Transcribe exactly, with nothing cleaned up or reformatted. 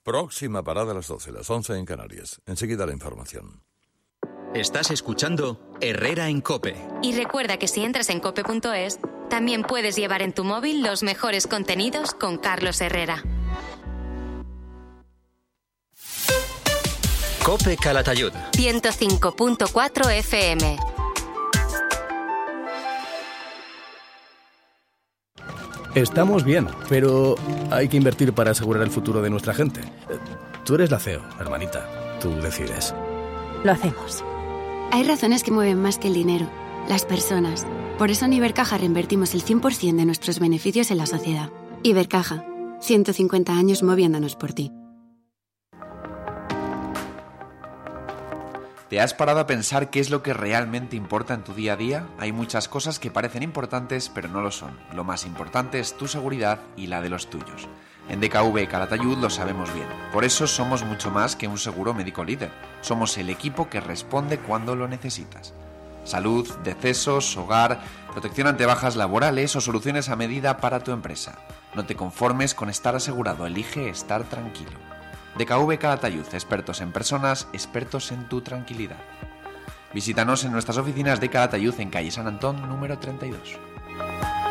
Próxima parada a las doce, las once en Canarias. Enseguida la información. Estás escuchando Herrera en COPE. Y recuerda que si entras en cope punto es, también puedes llevar en tu móvil los mejores contenidos con Carlos Herrera. COPE Calatayud. ciento cinco punto cuatro F M. Estamos bien, pero hay que invertir para asegurar el futuro de nuestra gente. Tú eres la C E O, hermanita. Tú decides. Lo hacemos. Hay razones que mueven más que el dinero, las personas. Por eso en Ibercaja reinvertimos el cien por ciento de nuestros beneficios en la sociedad. Ibercaja, ciento cincuenta años moviéndonos por ti. ¿Te has parado a pensar qué es lo que realmente importa en tu día a día? Hay muchas cosas que parecen importantes, pero no lo son. Lo más importante es tu seguridad y la de los tuyos. En D K V Calatayud lo sabemos bien. Por eso somos mucho más que un seguro médico líder. Somos el equipo que responde cuando lo necesitas. Salud, decesos, hogar, protección ante bajas laborales o soluciones a medida para tu empresa. No te conformes con estar asegurado, elige estar tranquilo. D K V Calatayud, expertos en personas, expertos en tu tranquilidad. Visítanos en nuestras oficinas de Calatayud en calle San Antón número treinta y dos.